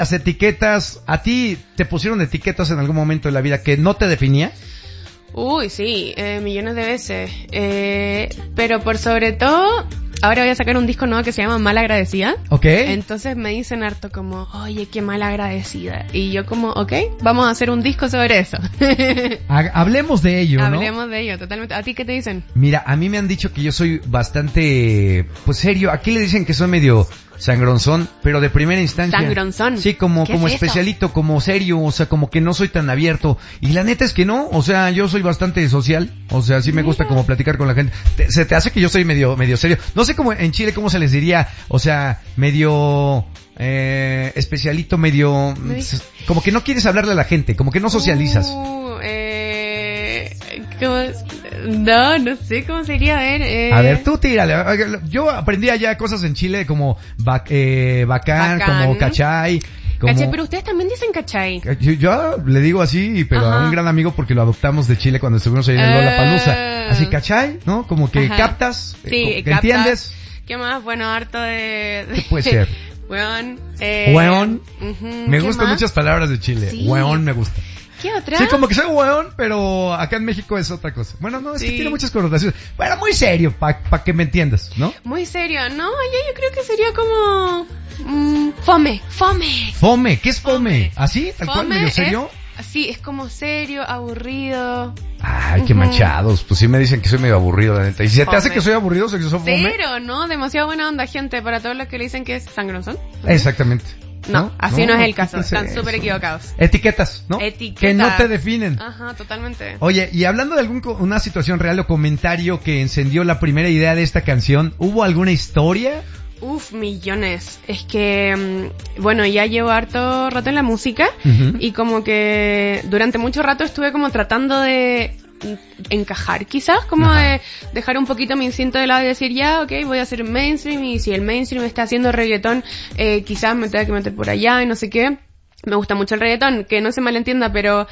las etiquetas, ¿a ti te pusieron etiquetas en algún momento de la vida que no te definía? Uy, sí, millones de veces. Pero por sobre todo, ahora voy a sacar un disco nuevo que se llama Malagradecida. Ok. Entonces me dicen harto como, oye, qué malagradecida. Y yo como, ok, vamos a hacer un disco sobre eso. Hablemos de ello, ¿no? Hablemos de ello, totalmente. ¿A ti qué te dicen? Mira, a mí me han dicho que yo soy bastante, pues serio. Aquí le dicen que soy medio sangronzón, pero de primera instancia. ¿Sangronzón? Sí, como es especialito, como serio, o sea, como que no soy tan abierto. Y la neta es que no, o sea, yo soy bastante social, o sea, sí me gusta como platicar con la gente. Se te hace que yo soy medio serio. No sé cómo en Chile cómo se les diría, o sea, medio especialito, medio como que no quieres hablarle a la gente, como que no socializas. No sé cómo sería, a ver, tú tírale. Yo aprendí allá cosas en Chile como bacán, como cachay. Cachay, pero ustedes también dicen cachay. Yo le digo así, pero a un gran amigo porque lo adoptamos de Chile cuando estuvimos ahí en Lollapalooza. Así cachay, ¿no? Como que captas, sí, que entiendes. ¿Qué más? Bueno, harto de... ¿Qué puede ser? Weón. Weón. Me gustan más? muchas palabras de Chile. Sí. Weón me gusta. ¿Qué otra? Sí, como que soy weón, pero acá en México es otra cosa. Bueno, no, es que tiene muchas connotaciones. Bueno, muy serio, pa' que me entiendas, ¿no? Muy serio. No, yo creo que sería como... fome. Fome, ¿qué es fome? ¿Así? ¿Tal cual, medio serio? Sí, es como serio, aburrido. Ay, qué manchados. Pues sí me dicen que soy medio aburrido, la neta. ¿Y si se te hace que soy aburrido o que soy fome? Cero, ¿no? Demasiado buena onda, gente. Para todos los que le dicen que es sangronzón. Exactamente. No, así no es el caso. Están súper equivocados. Etiquetas, ¿no? Etiquetas. Que no te definen. Ajá, totalmente. Oye, y hablando de una situación real o comentario que encendió la primera idea de esta canción, ¿hubo alguna historia? Millones. Es que, bueno, ya llevo harto rato en la música y como que durante mucho rato estuve como tratando de encajar, quizás, como de dejar un poquito mi instinto de lado y decir, ya, ok, voy a hacer mainstream y si el mainstream está haciendo reggaetón, quizás me tenga que meter por allá y no sé qué. Me gusta mucho el reggaetón, que no se malentienda, pero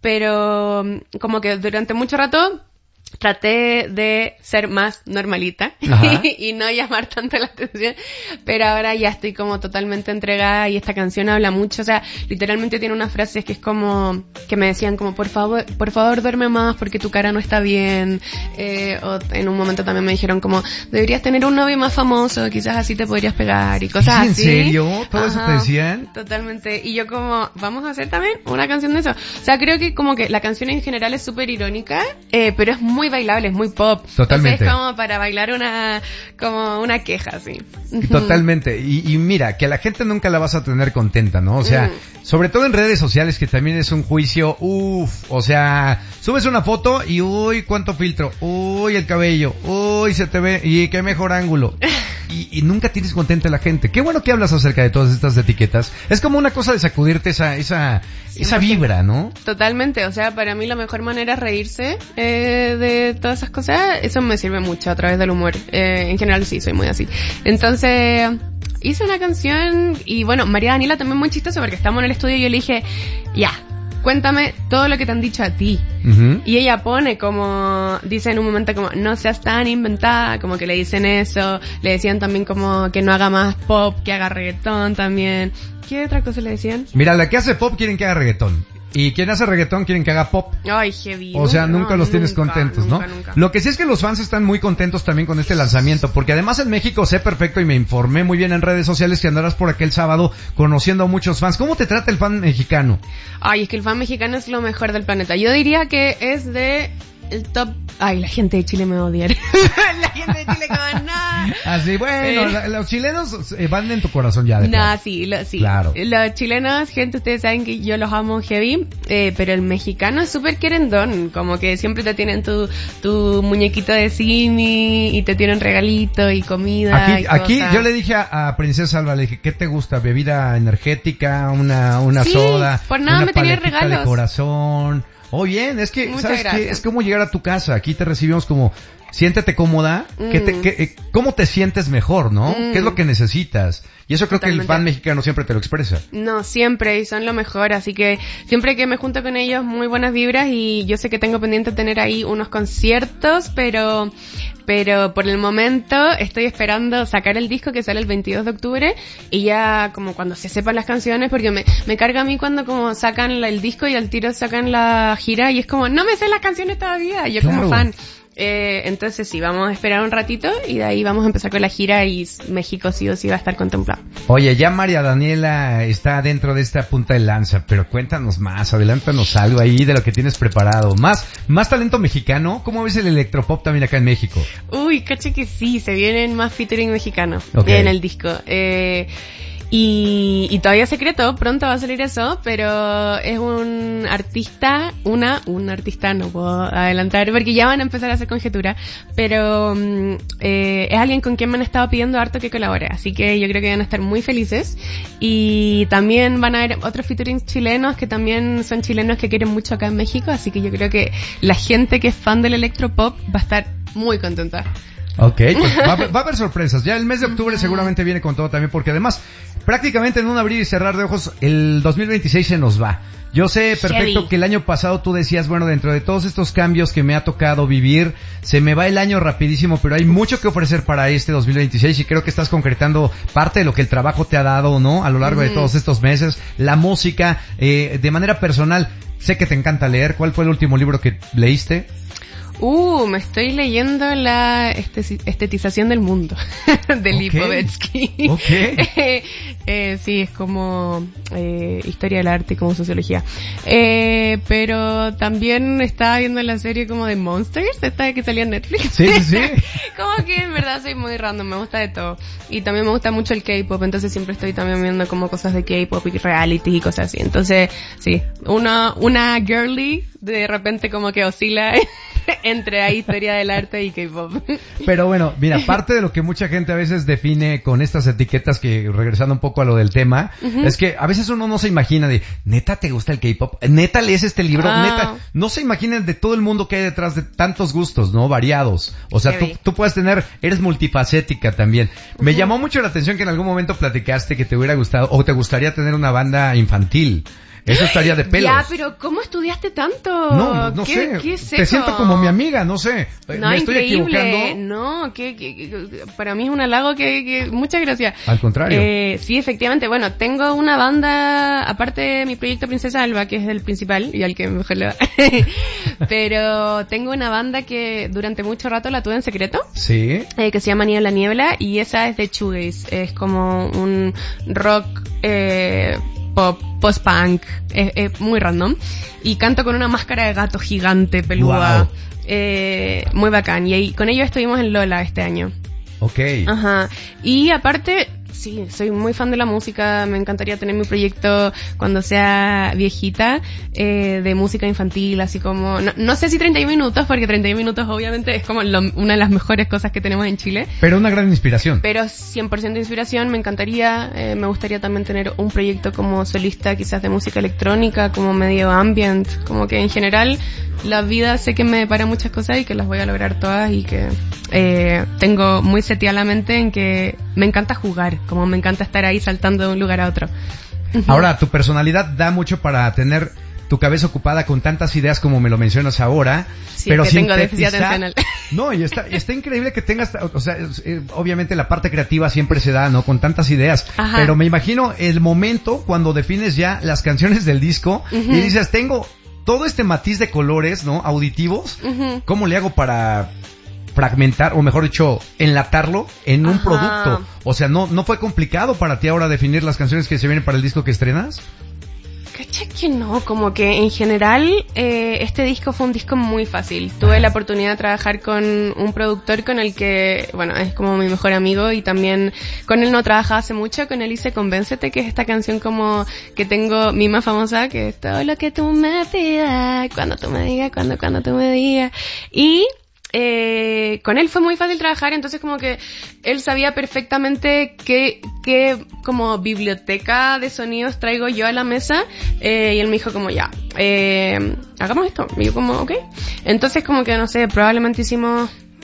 como que durante mucho rato traté de ser más normalita y no llamar tanto la atención, pero ahora ya estoy como totalmente entregada y esta canción habla mucho, o sea, literalmente tiene unas frases que es como, que me decían como, por favor duerme más porque tu cara no está bien, o en un momento también me dijeron como, deberías tener un novio más famoso, quizás así te podrías pegar y cosas así. ¿En serio? ¿Todo eso te decían? Totalmente, y yo como, vamos a hacer también una canción de eso, o sea, creo que como que la canción en general es súper irónica, pero es muy bailable, es muy pop. Totalmente. Entonces es como para bailar como una queja, así. Totalmente. Y mira, que a la gente nunca la vas a tener contenta, ¿no? O sea, sobre todo en redes sociales, que también es un juicio, o sea, subes una foto y uy, cuánto filtro, uy, el cabello, uy, se te ve, y qué mejor ángulo. Y nunca tienes contenta a la gente. Qué bueno que hablas acerca de todas estas etiquetas. Es como una cosa de sacudirte esa vibra, ¿no? Totalmente, o sea, para mí la mejor manera es reírse de todas esas cosas. Eso me sirve mucho a través del humor. En general sí, soy muy así. Entonces, hice una canción y bueno, María Daniela también muy chistosa porque estamos en el estudio y yo le dije, ya, cuéntame todo lo que te han dicho a ti. Y ella pone como, dice en un momento como, no seas tan inventada, como que le dicen eso, le decían también como que no haga más pop, que haga reggaetón también. ¿Qué otra cosa le decían? Mira, la que hace pop quieren que haga reggaetón. Y quien hace reggaetón quieren que haga pop. Ay, heavy. O sea, nunca los tienes contentos, ¿no? Nunca. Lo que sí es que los fans están muy contentos también con este lanzamiento, porque además en México sé perfecto y me informé muy bien en redes sociales que andarás por aquel sábado conociendo a muchos fans. ¿Cómo te trata el fan mexicano? Ay, es que el fan mexicano es lo mejor del planeta. Yo diría que es de el top... Ay, la gente de Chile me va a odiar. La gente de Chile como, no. Así, bueno, los chilenos van en tu corazón ya. No, sí. Claro. Los chilenos, gente, ustedes saben que yo los amo heavy, pero el mexicano es súper querendón, como que siempre te tienen tu muñequito de Simi y te tienen regalito y comida. Aquí yo le dije a Princesa Alba, le dije, ¿qué te gusta? ¿Bebida energética? ¿Una soda? Por nada una me tenía paletita regalos. de corazón. Oh, bien, es que, Muchas ¿sabes gracias. qué? Es como llegar a tu casa. Aquí te recibimos como siéntete cómoda, cómo te sientes mejor, ¿no? ¿Qué es lo que necesitas? Y eso creo Totalmente. Que el fan mexicano siempre te lo expresa. No, siempre, y son lo mejor, así que siempre que me junto con ellos, muy buenas vibras, y yo sé que tengo pendiente tener ahí unos conciertos, pero por el momento estoy esperando sacar el disco que sale el 22 de octubre, y ya como cuando se sepan las canciones, porque me carga a mí cuando como sacan el disco y al tiro sacan la gira, y es como, no me sé las canciones todavía, yo claro. Como fan. Entonces sí, vamos a esperar un ratito y de ahí vamos a empezar con la gira, y México sí o sí va a estar contemplado. Oye, ya María Daniela está dentro de esta punta de lanza, pero cuéntanos más, adelántanos algo ahí de lo que tienes preparado. Más talento mexicano. ¿Cómo ves el electropop también acá en México? Uy, caché que sí, se vienen más featuring mexicanos en el disco. Y todavía es secreto, pronto va a salir eso, pero es un artista, un artista, no puedo adelantar porque ya van a empezar a hacer conjetura, pero es alguien con quien me han estado pidiendo harto que colabore, así que yo creo que van a estar muy felices. Y también van a haber otros featurings chilenos que también son chilenos que quieren mucho acá en México, así que yo creo que la gente que es fan del electropop va a estar muy contenta. Ok, pues va a haber sorpresas. Ya el mes de octubre seguramente viene con todo también, porque además, prácticamente en un abrir y cerrar de ojos, el 2026 se nos va. Yo sé perfecto que el año pasado tú decías, bueno, dentro de todos estos cambios que me ha tocado vivir, se me va el año rapidísimo, pero hay mucho que ofrecer para este 2026 y creo que estás concretando parte de lo que el trabajo te ha dado, ¿no? A lo largo de todos estos meses, la música, de manera personal, sé que te encanta leer. ¿Cuál fue el último libro que leíste? Me estoy leyendo la estetización del mundo de Lipovetsky. Okay. Sí, es como historia del arte, como sociología. Pero también estaba viendo la serie como de Monsters, esta que salía en Netflix. Sí. Como que en verdad soy muy random, me gusta de todo. Y también me gusta mucho el K-pop, entonces siempre estoy también viendo como cosas de K-pop y reality y cosas así. Entonces, sí, una girly de repente como que oscila entre ahí historia del arte y K-pop. Pero bueno, mira, parte de lo que mucha gente a veces define con estas etiquetas, que regresando un poco a lo del tema, es que a veces uno no se imagina de, neta te gusta el K-pop, neta lees este libro, neta, no se imaginan de todo el mundo que hay detrás de tantos gustos, ¿no? Variados. O sea, tú puedes eres multifacética también. Me llamó mucho la atención que en algún momento platicaste que te hubiera gustado o te gustaría tener una banda infantil. Eso estaría de pelos. Ya, pero ¿cómo estudiaste tanto? No sé. ¿Qué es eso? Te siento como mi amiga, no sé. No, ¿Me estoy increíble. equivocando? No, para mí es un halago que muchas gracias. Al contrario. Sí, efectivamente. Bueno, tengo una banda, aparte de mi proyecto Princesa Alba, que es el principal y al que mejor le va. Pero tengo una banda que durante mucho rato la tuve en secreto. Sí. Que se llama Niebla Niebla, y esa es de shoegaze. Es como un rock, pop, post-punk, es muy random, y canto con una máscara de gato gigante, peluda. Wow. Muy bacán, y ahí, con ellos estuvimos en Lola este año. Okay. Ajá. Y aparte, sí, soy muy fan de la música, me encantaría tener mi proyecto cuando sea viejita, de música infantil, así como, no sé si 31 minutos, porque 31 minutos obviamente es como una de las mejores cosas que tenemos en Chile. Pero una gran inspiración. Pero 100% de inspiración, me encantaría, me gustaría también tener un proyecto como solista, quizás de música electrónica, como medio ambient, como que en general la vida sé que me depara muchas cosas y que las voy a lograr todas, y que tengo muy seteada la mente en que me encanta jugar, como me encanta estar ahí saltando de un lugar a otro. Ahora, tu personalidad da mucho para tener tu cabeza ocupada con tantas ideas como me lo mencionas ahora, sí, pero que tengo déficit atencional. No, y está increíble que tengas, o sea, obviamente la parte creativa siempre se da, ¿no? Con tantas ideas. Ajá. Pero me imagino el momento cuando defines ya las canciones del disco y dices, tengo todo este matiz de colores, ¿no? Auditivos. ¿Cómo le hago para fragmentar, o mejor dicho, enlatarlo en un producto? O sea, ¿no fue complicado para ti ahora definir las canciones que se vienen para el disco que estrenas? Cacha que no, como que en general este disco fue un disco muy fácil. Tuve la oportunidad de trabajar con un productor con el que, bueno, es como mi mejor amigo, y también con él no trabajaba hace mucho. Con él hice Convéncete, que es esta canción como que tengo, mi más famosa, que es todo lo que tú me pidas, cuando tú me digas, cuando tú me digas. Y con él fue muy fácil trabajar, entonces como que él sabía perfectamente qué como biblioteca de sonidos traigo yo a la mesa, y él me dijo como ya, hagamos esto, y yo como ok. Entonces como que no sé, probablemente hicimos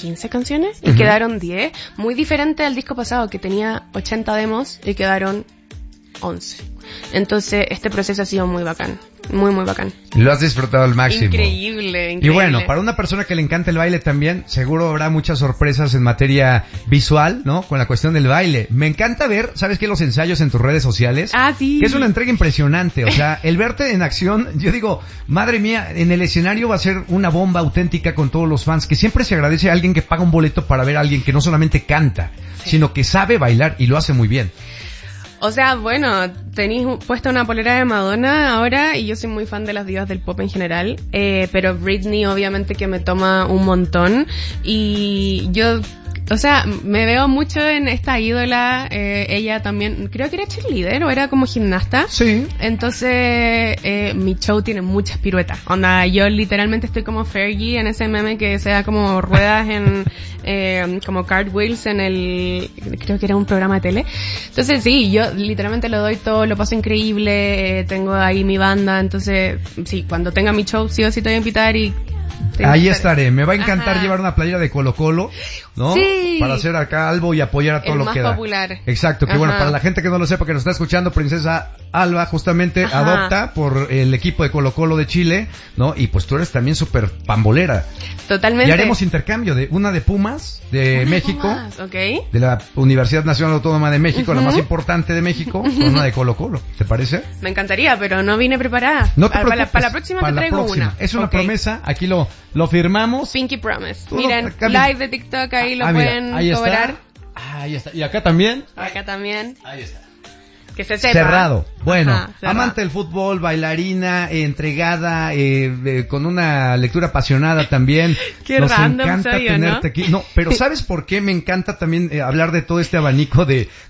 15 canciones y quedaron 10. Muy diferente al disco pasado que tenía 80 demos y quedaron 11. Entonces este proceso ha sido muy bacán. Muy, muy bacán. Lo has disfrutado al máximo. Increíble. Y bueno, para una persona que le encanta el baile también, seguro habrá muchas sorpresas en materia visual, ¿no? Con la cuestión del baile. Me encanta ver, ¿sabes qué? Los ensayos en tus redes sociales. Ah, sí. Que es una entrega impresionante. O sea, el verte en acción, yo digo, madre mía, en el escenario va a ser una bomba auténtica con todos los fans, que siempre se agradece a alguien que paga un boleto para ver a alguien que no solamente canta, sino que sabe bailar y lo hace muy bien. O sea, bueno, tenéis puesta una polera de Madonna ahora y yo soy muy fan de las divas del pop en general, pero Britney obviamente que me toma un montón y yo, o sea, me veo mucho en esta ídola, ella también, creo que era cheerleader o era como gimnasta. Sí. Entonces, mi show tiene muchas piruetas. Onda, yo literalmente estoy como Fergie en ese meme que se da como ruedas en, como cartwheels en el, creo que era un programa de tele. Entonces sí, yo literalmente lo doy todo, lo paso increíble, tengo ahí mi banda, entonces sí, cuando tenga mi show sí o sí te voy a invitar y ahí estaré. Me va a encantar llevar una playera de Colo Colo, ¿no? Sí. Para hacer acá algo y apoyar a todo lo que da. El más popular. Exacto, que bueno, para la gente que no lo sepa, que nos está escuchando, Princesa Alba justamente adopta por el equipo de Colo Colo de Chile, ¿no? Y pues tú eres también súper pambolera. Totalmente. Y haremos intercambio de una de Pumas, de México, Pumas, okay. De la Universidad Nacional Autónoma de México, la más importante de México, con una de Colo Colo. ¿Te parece? Me encantaría, pero no vine preparada. No te preocupes. Para la próxima te traigo una. Es una promesa, aquí lo firmamos. Pinky Promise. Miren, live de TikTok, ahí lo pueden ahí cobrar. Ahí está. ¿Y acá también? Acá también. Ahí está. Que se sepa. Cerrado. Bueno, cerrado. Amante del fútbol, bailarina, entregada, con una lectura apasionada también. Qué nos random encanta soy yo, tenerte ¿no? aquí. No, pero ¿sabes por qué me encanta también hablar de todo este abanico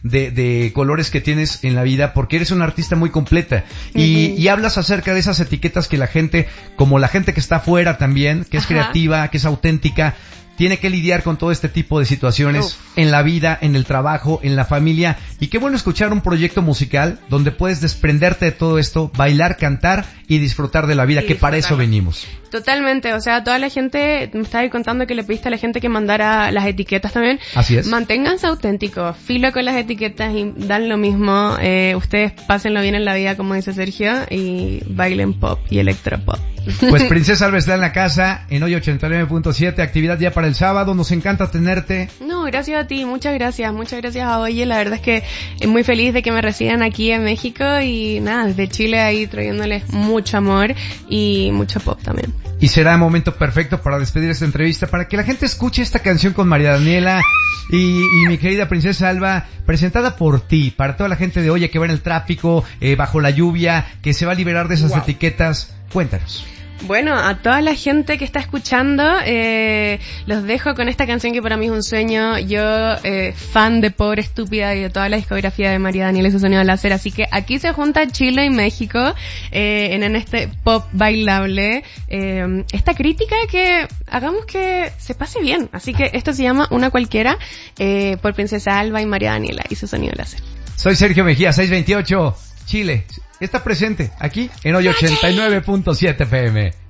de colores que tienes en la vida? Porque eres una artista muy completa. Y hablas acerca de esas etiquetas que la gente, como la gente que está afuera también, que es creativa, que es auténtica, tiene que lidiar con todo este tipo de situaciones en la vida, en el trabajo, en la familia. Y qué bueno escuchar un proyecto musical donde puedes desprenderte de todo esto, bailar, cantar y disfrutar de la vida, que para eso venimos. Totalmente, o sea, toda la gente, me estaba contando que le pediste a la gente que mandara las etiquetas también. Así es. Manténganse auténticos, filo con las etiquetas y dan lo mismo. Ustedes pásenlo bien en la vida, como dice Sergio, y bailen pop y electropop. Pues Princesa Alba está en la casa, en hoy 89.7, actividad ya para el sábado, nos encanta tenerte. No, gracias a ti, muchas gracias a Oye, la verdad es que muy feliz de que me reciban aquí en México y nada, desde Chile ahí trayéndoles mucho amor y mucho pop también. Y será momento perfecto para despedir esta entrevista, para que la gente escuche esta canción con María Daniela y mi querida Princesa Alba, presentada por ti, para toda la gente de Oye que va en el tráfico, bajo la lluvia, que se va a liberar de esas etiquetas. Cuéntanos. Bueno, a toda la gente que está escuchando, los dejo con esta canción que para mí es un sueño. Yo, fan de Pobre Estúpida y de toda la discografía de María Daniela y su sonido láser, así que aquí se junta Chile y México, en este pop bailable, esta crítica que hagamos que se pase bien. Así que esto se llama Una Cualquiera, por Princesa Alba y María Daniela y su sonido láser. Soy Sergio Mejía, 628, Chile. Está presente aquí en hoy 89.7 FM.